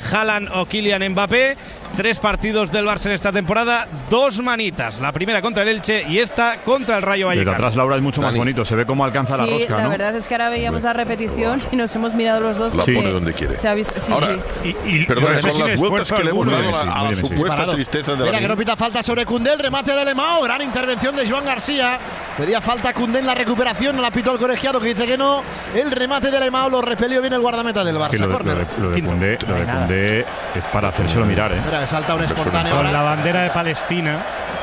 Haaland o Kylian Mbappé. 3 partidos del Barça en esta temporada, 2 manitas. La primera contra el Elche y esta contra el Rayo Vallecano. Desde atrás, Laura, es mucho más bonito. Se ve cómo alcanza la rosca, ¿no? La verdad es que ahora veíamos la repetición y nos hemos mirado los dos. La pone donde quiere. Se ha visto, ahora, perdón, son las vueltas que le hemos dado a la supuesta tristeza de la Mira que no pita falta sobre Koundé, el remate de Lemao. Gran intervención de Joan García. Pedía falta Koundé en la recuperación, no la pitó el colegiado que dice que no. El remate de Lemao lo repelió bien el guardameta del Barça. Lo de Koundé es para hacérselo mirar, ¿eh? Mira que salta un espontáneo. Con la bandera de Palestina,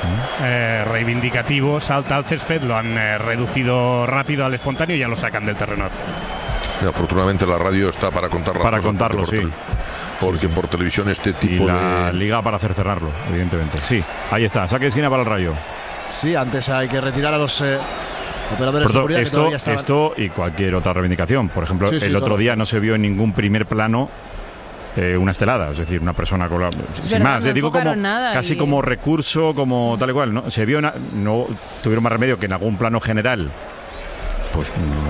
reivindicativo, salta al césped, lo han reducido rápido al espontáneo y ya lo sacan del terreno. Afortunadamente la radio está para contar las para cosas, contarlo, porque por televisión este tipo y la liga para hacer cerrarlo, evidentemente. Sí, ahí está, saque de esquina para el Rayo. Sí, antes hay que retirar a los operadores de seguridad que todavía estaban. Esto y cualquier otra reivindicación. Por ejemplo, el otro día no se vio en ningún primer plano una estelada, es decir, una persona con sin más, digo como casi como recurso, como tal y cual, ¿no? Se vio no tuvieron más remedio que en algún plano general pues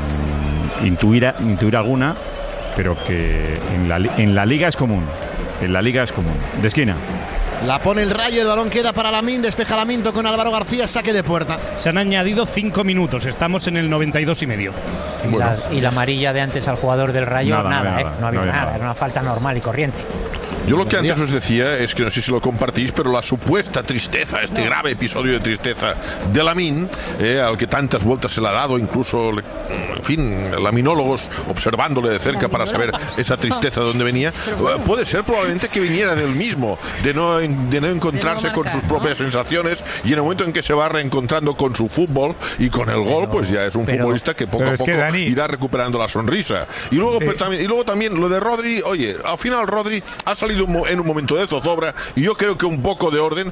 intuir alguna, pero que en la liga es común. En la liga es común. De esquina. La pone el Rayo, el balón queda para Lamine, despeja Lamine con Álvaro García, saque de puerta. Se han añadido 5 minutos, estamos en el 92,5. Bueno. Y la amarilla de antes al jugador del Rayo, no había nada, era una falta normal y corriente. Yo lo que antes os decía es que no sé si lo compartís, pero la supuesta tristeza, este grave episodio de tristeza de Lamine, al que tantas vueltas se le ha dado, incluso, en fin, laminólogos observándole de cerca para saber esa tristeza de dónde venía, puede ser probablemente que viniera del mismo, de no encontrarse con sus propias sensaciones, y en el momento en que se va reencontrando con su fútbol y con el gol, pues ya es un futbolista que poco a poco irá recuperando la sonrisa. Y luego también lo de Rodri, oye, al final Rodri ha salido en un momento de zozobra y yo creo que un poco de orden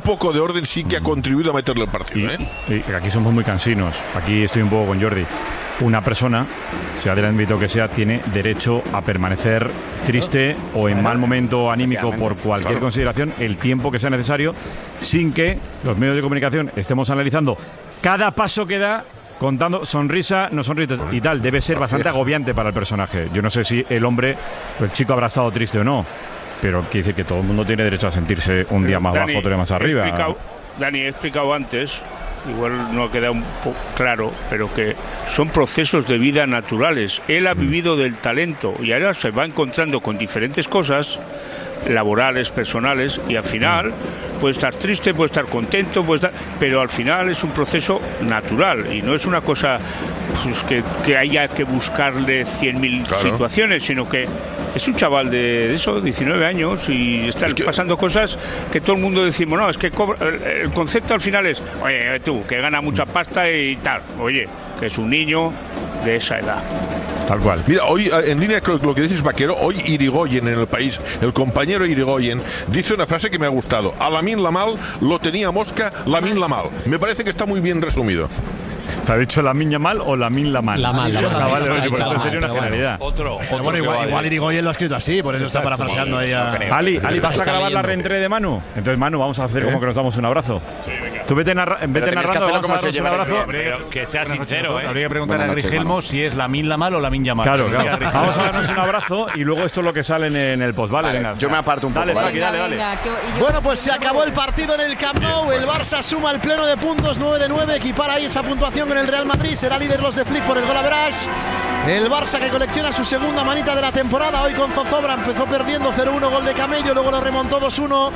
sí que ha contribuido a meterle el partido. Y aquí somos muy cansinos. Aquí estoy un poco con Jordi. Una persona, sea del ámbito que sea, tiene derecho a permanecer triste o en mal momento anímico por cualquier consideración el tiempo que sea necesario, sin que los medios de comunicación estemos analizando cada paso que da, contando sonrisa, no sonrisa y tal. Debe ser bastante agobiante para el personaje. Yo no sé si el chico habrá estado triste o no, pero quiere decir que todo el mundo tiene derecho a sentirse un día más bajo, otro día más arriba. Dani, he explicado antes, igual no ha quedado un poco claro, pero que son procesos de vida naturales. Él ha vivido del talento y ahora se va encontrando con diferentes cosas laborales, personales, y al final puede estar triste, puede estar contento, pero al final es un proceso natural y no es una cosa pues, que haya que buscarle 100.000 situaciones, sino que es un chaval de 19 años y están pasando cosas que todo el mundo decimos, no, es que el concepto al final es, oye, tú, que gana mucha pasta y tal, oye, que es un niño de esa edad. Tal cual. Mira, hoy, en línea con lo que dices, Vaquero, hoy Irigoyen en El País, el compañero Irigoyen, dice una frase que me ha gustado. A Lamine Yamal lo tenía mosca, Lamine Yamal. Me parece que está muy bien resumido. ¿Te ha dicho Lamine Yamal o Lamine Yamal? Vale, por esto sería una generalidad. Bueno, igual Irigoyen lo ha escrito así, por eso está parafraseando ella. Ali, ¿vas a grabar la reentré de Manu? Entonces, Manu, vamos a hacer como que nos damos un abrazo. Sí, venga. Tú vete narrando, vamos a darnos un abrazo. Pero que sea sincero, Habría que preguntar a Grigelmo si es Lamine Yamal o Lamine Yamal. Claro. Vamos a darnos un abrazo y luego esto es lo que sale en el post, ¿vale? Venga. Yo me aparto un poco. Dale. Bueno, pues se acabó el partido en el Camp Nou. El Barça suma el pleno de puntos, 9 de 9. Equipara ahí esa puntuación con el Real Madrid. Será líder los de Flick por el gol average. El Barça que colecciona su segunda manita de la temporada. Hoy con zozobra empezó perdiendo 0-1, gol de Camello. Luego lo remontó 2-1.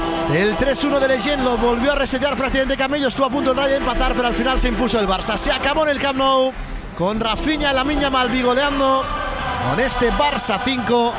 El 3-1 de Leyen lo volvió a resetear prácticamente Camello. Estuvo a punto de empatar, pero al final se impuso el Barça. Se acabó en el Camp Nou con Rafinha y Lamine Yamal bigoleando con este Barça 5,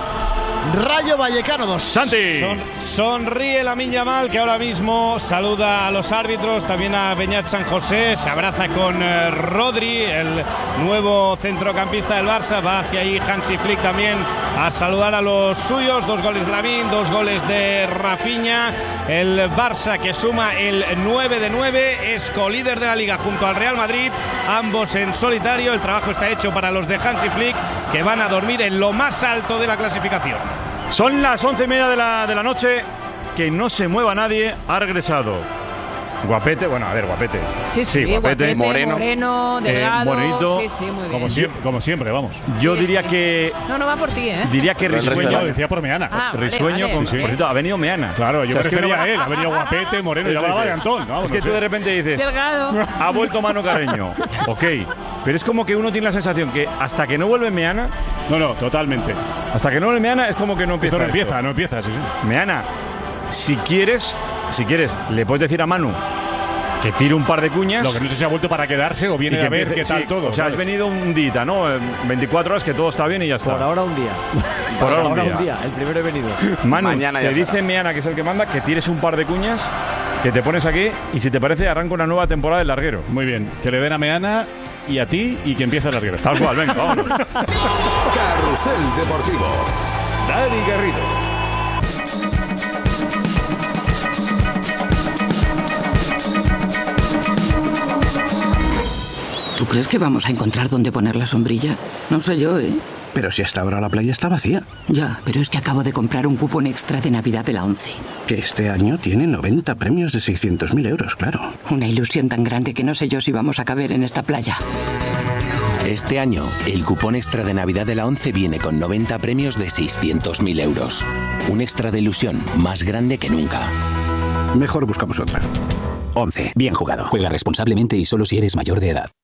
Rayo Vallecano 2. Santi. Sonríe Lamine Yamal, que ahora mismo saluda a los árbitros, también a Beñat San José, se abraza con Rodri, el nuevo centrocampista del Barça. Va hacia ahí Hansi Flick también a saludar a los suyos. 2 goles de Lamine, 2 goles de Rafinha. El Barça que suma el 9 de 9, es colíder de la Liga junto al Real Madrid, ambos en solitario. El trabajo está hecho para los de Hansi Flick, que van a dormir en lo más alto de la clasificación. Son las 11:30 de la noche. Que no se mueva nadie. Ha regresado Guapete, bueno, a ver, guapete. Sí, guapete, moreno, delgado. Morenito. Sí, muy bien. Como siempre, vamos. Yo diría que... No va por ti, ¿eh? Diría que Risueño... decía por Meana. Risueño, vale. por cierto, ha venido Meana. Claro, yo me refería a él. Ha venido guapete, moreno, ya hablaba de Antón. Vamos, es que tú de repente dices... Delgado. Ha vuelto Manu Carreño. Ok, pero es como que uno tiene la sensación que hasta que no vuelve Meana... No, totalmente. Hasta que no vuelve Meana es como que no empieza. No empieza, sí. Meana, si quieres, le puedes decir a Manu que tire un par de cuñas. Lo que no sé si ha vuelto para quedarse o viene a ver qué tal todo. O sea, has venido un día, ¿no? 24 horas que todo está bien y ya está. Por ahora un día. Por ahora un día. El primero he venido. Manu, te dice Meana, que es el que manda, que tires un par de cuñas, que te pones aquí y si te parece arranca una nueva temporada del larguero. Muy bien, que le den a Meana y a ti y que empiece el larguero. Tal cual, venga, vámonos. Carrusel Deportivo. Dani Garrido. ¿Tú crees que vamos a encontrar dónde poner la sombrilla? No sé yo, ¿eh? Pero si hasta ahora la playa está vacía. Ya, pero es que acabo de comprar un cupón extra de Navidad de la ONCE. Que este año tiene 90 premios de 600.000 euros, claro. Una ilusión tan grande que no sé yo si vamos a caber en esta playa. Este año, el cupón extra de Navidad de la ONCE viene con 90 premios de 600.000 euros. Un extra de ilusión más grande que nunca. Mejor buscamos otra. ONCE. Bien jugado. Juega responsablemente y solo si eres mayor de edad.